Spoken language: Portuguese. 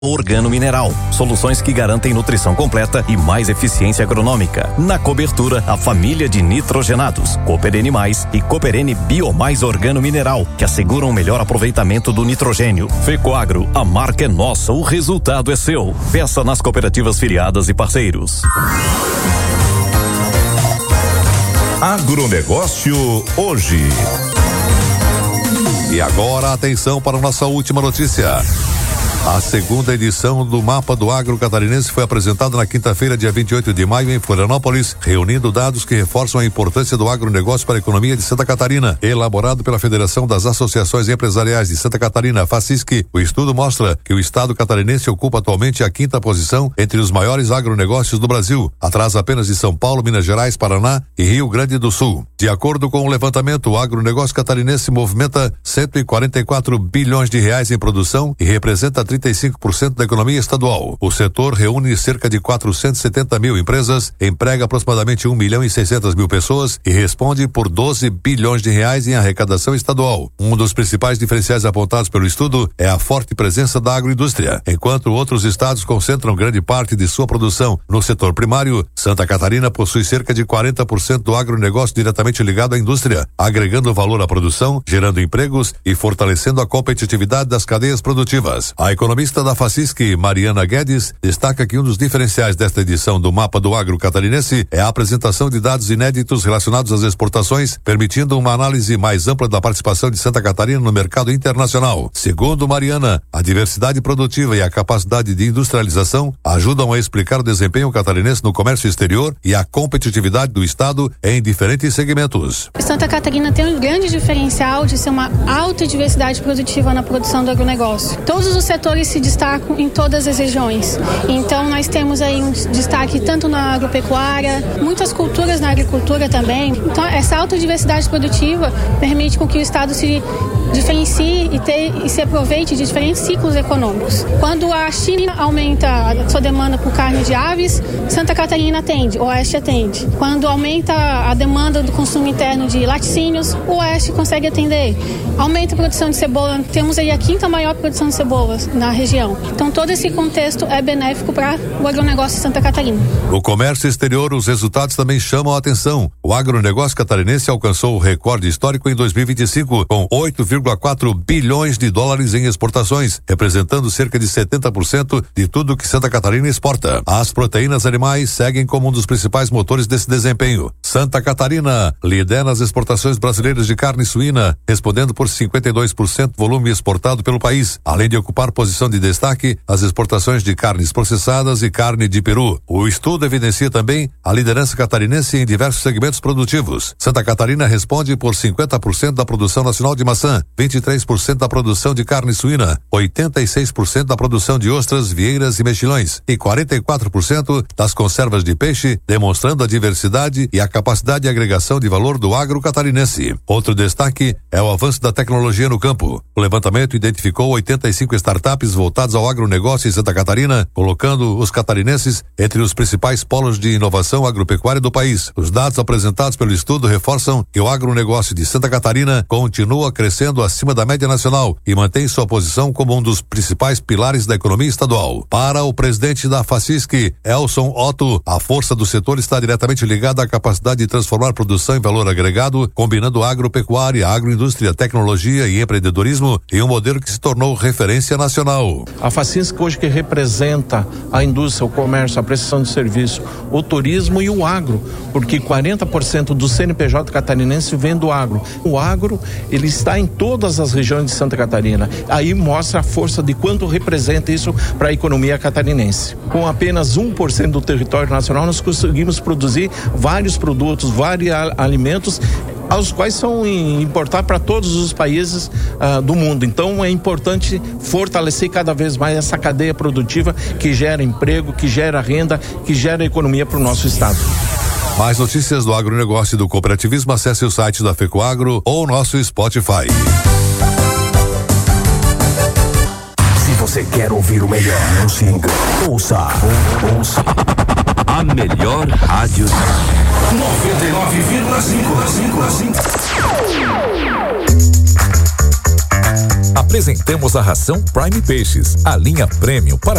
Organo Mineral, soluções que garantem nutrição completa e mais eficiência agronômica. Na cobertura, a família de nitrogenados, Cooperene Mais e Cooperene Biomais Organo Mineral, que asseguram o melhor aproveitamento do nitrogênio. Fecoagro, a marca é nossa, o resultado é seu. Peça nas cooperativas filiadas e parceiros. Agronegócio hoje. E agora, atenção para a nossa última notícia. A segunda edição do Mapa do Agro Catarinense foi apresentada na quinta-feira, dia 28 de maio, em Florianópolis, reunindo dados que reforçam a importância do agronegócio para a economia de Santa Catarina. Elaborado pela Federação das Associações Empresariais de Santa Catarina, FACISC, o estudo mostra que o estado catarinense ocupa atualmente a quinta posição entre os maiores agronegócios do Brasil, atrás apenas de São Paulo, Minas Gerais, Paraná e Rio Grande do Sul. De acordo com o levantamento, o agronegócio catarinense movimenta 144 bilhões de reais em produção e representa 35% da economia estadual. O setor reúne cerca de 470 mil empresas, emprega aproximadamente 1.600.000 pessoas e responde por 12 bilhões de reais em arrecadação estadual. Um dos principais diferenciais apontados pelo estudo é a forte presença da agroindústria. Enquanto outros estados concentram grande parte de sua produção no setor primário, Santa Catarina possui cerca de 40% do agronegócio diretamente ligado à indústria, agregando valor à produção, gerando empregos e fortalecendo a competitividade das cadeias produtivas. A economista da FACISC, Mariana Guedes, destaca que um dos diferenciais desta edição do Mapa do Agro Catarinense é a apresentação de dados inéditos relacionados às exportações, permitindo uma análise mais ampla da participação de Santa Catarina no mercado internacional. Segundo Mariana, a diversidade produtiva e a capacidade de industrialização ajudam a explicar o desempenho catarinense no comércio exterior e a competitividade do estado em diferentes segmentos. Santa Catarina tem um grande diferencial de ser uma alta diversidade produtiva na produção do agronegócio. Todos os setores se destacam em todas as regiões. Então nós temos aí um destaque tanto na agropecuária, muitas culturas na agricultura também. Então essa alta diversidade produtiva permite com que o estado se diferencie e se aproveite de diferentes ciclos econômicos. Quando a China aumenta a sua demanda por carne de aves, Santa Catarina atende, o Oeste atende. Quando aumenta a demanda do consumo interno de laticínios, o Oeste consegue atender. Aumenta a produção de cebola, temos aí a quinta maior produção de cebolas na região. Então todo esse contexto é benéfico para o agronegócio de Santa Catarina. No comércio exterior, os resultados também chamam a atenção. O agronegócio catarinense alcançou o recorde histórico em 2025, com 8,4 bilhões de dólares em exportações, representando cerca de 70% de tudo que Santa Catarina exporta. As proteínas animais seguem como um dos principais motores desse desempenho. Santa Catarina lidera as exportações brasileiras de carne suína, respondendo por 52% do volume exportado pelo país, além de ocupar posição de destaque as exportações de carnes processadas e carne de peru. O estudo evidencia também a liderança catarinense em diversos segmentos produtivos. Santa Catarina responde por 50% da produção nacional de maçã, 23% da produção de carne suína, 86% da produção de ostras, vieiras e mexilhões e 44% das conservas de peixe, demonstrando a diversidade e a capacidade de agregação de valor do agro catarinense. Outro destaque é o avanço da tecnologia no campo. O levantamento identificou 85 startups voltadas ao agronegócio em Santa Catarina, colocando os catarinenses entre os principais polos de inovação agropecuária do país. Os dados apresentados pelo estudo reforçam que o agronegócio de Santa Catarina continua crescendo acima da média nacional e mantém sua posição como um dos principais pilares da economia estadual. Para o presidente da FACISC, Elson Otto, a força do setor está diretamente ligada à capacidade de transformar produção em valor agregado, combinando agropecuária, agroindústria, tecnologia e empreendedorismo em um modelo que se tornou referência nacional. A FACISC hoje que representa a indústria, o comércio, a prestação de serviço, o turismo e o agro, porque 40% do CNPJ catarinense vem do agro. O agro, ele está em todas as regiões de Santa Catarina. Aí mostra a força de quanto representa isso para a economia catarinense. Com apenas 1% do território nacional, nós conseguimos produzir vários produtos, vários alimentos, aos quais são importar para todos os países do mundo. Então é importante fortalecer cada vez mais essa cadeia produtiva que gera emprego, que gera renda, que gera economia para o nosso estado. Mais notícias do agronegócio e do cooperativismo, acesse o site da Fecoagro ou nosso Spotify. Se você quer ouvir o melhor, não se engane. Ouça. A melhor rádio 99,5. apresentamos a ração Prime Peixes, a linha Premium para